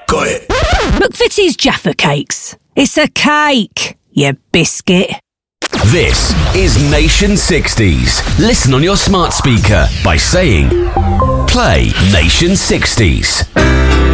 Got it. McVitie's Jaffa Cakes. It's a cake, you biscuit. This is Nation 60s. Listen on your smart speaker by saying, play Nation 60s.